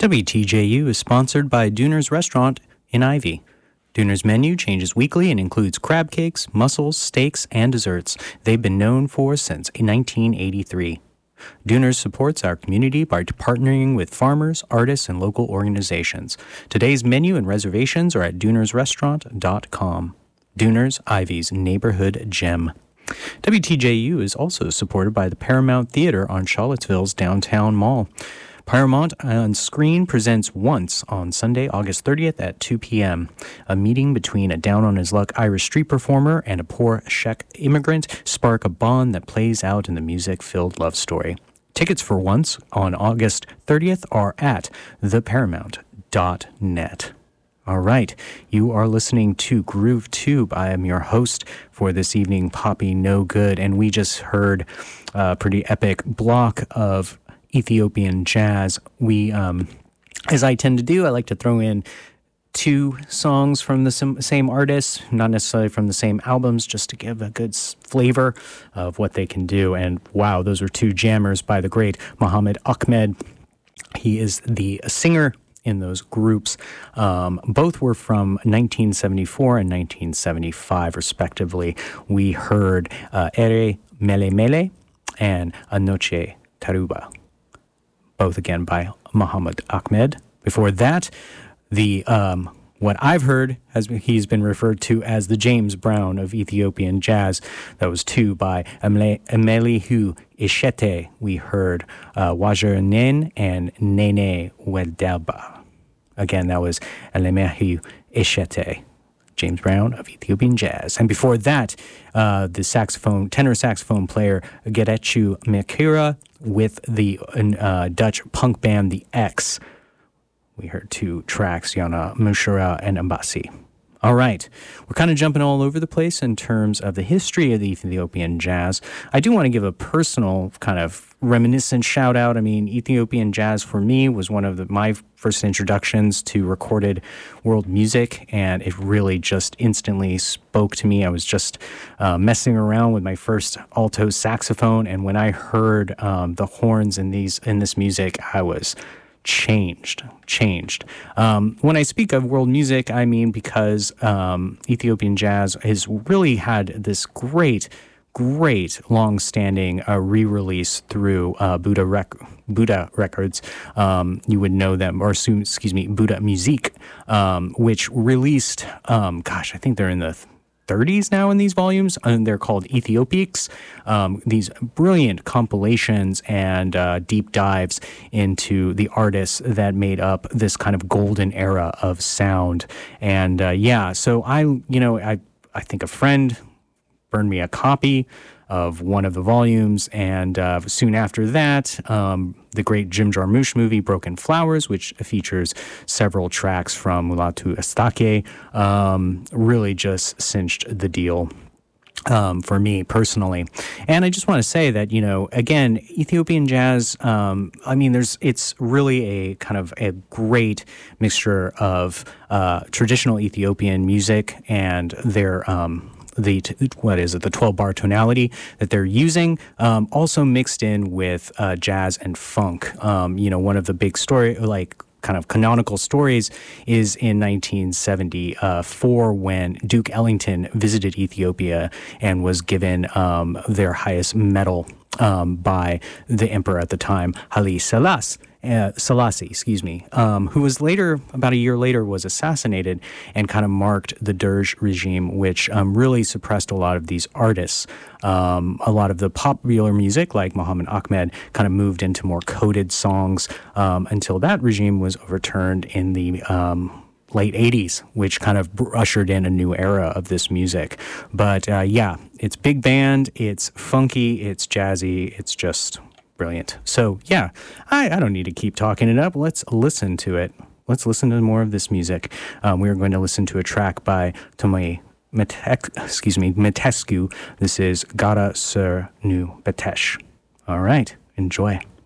WTJU is sponsored by Dooner's Restaurant in Ivy. Dooner's menu changes weekly and includes crab cakes, mussels, steaks, and desserts they've been known for since 1983. Dooner's supports our community by partnering with farmers, artists, and local organizations. Today's menu and reservations are at doonersrestaurant.com. Dooner's, Ivy's neighborhood gem. WTJU is also supported by the Paramount Theater on Charlottesville's downtown mall. Paramount on Screen presents Once on Sunday, August 30th at 2 p.m. A meeting between a down-on-his-luck Irish street performer and a poor Czech immigrant spark a bond that plays out in the music-filled love story. Tickets for Once on August 30th are at theparamount.net. All right, you are listening to Groove Tube. I am your host for this evening, Poppy No Good, and we just heard a pretty epic block of Ethiopian jazz. We, as I tend to do, I like to throw in two songs from the same artists, not necessarily from the same albums, just to give a good flavor of what they can do. And wow, those are two jammers by the great Muhammad Ahmed. He is the singer in those groups. Both were from 1974 and 1975, respectively. We heard Ere Mele Mele and Anoche Taruba, both again by Muhammad Ahmed. Before that, the what I've heard, he's been referred to as the James Brown of Ethiopian jazz. That was two by Emelihu Ishete. We heard Wajer Nen and Nene Weldaba. Again, that was Emelihu Ishete, James Brown of Ethiopian jazz. And before that, the tenor saxophone player Gerechu Mekira with the Dutch punk band The X. We heard two tracks, Yana Mushara and Ambasi. All right, we're kind of jumping all over the place in terms of the history of the Ethiopian jazz. I do want to give a personal kind of reminiscent shout out. I mean, Ethiopian jazz for me was one of my first introductions to recorded world music, and it really just instantly spoke to me. I was just messing around with my first alto saxophone, and when I heard the horns in this music, I was changed. When I speak of world music, I mean because Ethiopian jazz has really had this great long-standing re-release through Buddha Records. You would know them, or Buddha Music, which released, I think they're in the 30s now in these volumes, and they're called Ethiopics. These brilliant compilations and deep dives into the artists that made up this kind of golden era of sound. And so I think a friend burned me a copy of one of the volumes, and soon after that, the great Jim Jarmusch movie Broken Flowers, which features several tracks from Mulatu Astatke, really just cinched the deal for me personally. And I just want to say that, again, Ethiopian jazz, it's really a kind of a great mixture of traditional Ethiopian music and their the 12-bar tonality that they're using, also mixed in with jazz and funk. One of the big kind of canonical stories is in 1974 when Duke Ellington visited Ethiopia and was given their highest medal by the emperor at the time, Haile Selassie, who was later, about a year later, was assassinated and kind of marked the Derg regime, which really suppressed a lot of these artists. A lot of the popular music, like Muhammad Ahmed, kind of moved into more coded songs until that regime was overturned in the late 80s, which kind of ushered in a new era of this music. But it's big band, it's funky, it's jazzy, it's just brilliant. So I don't need to keep talking it up. Let's listen to it. Let's listen to more of this music. We are going to listen to a track by Tomei Metescu. This is Gara Sur Nu Betesh. All right, enjoy.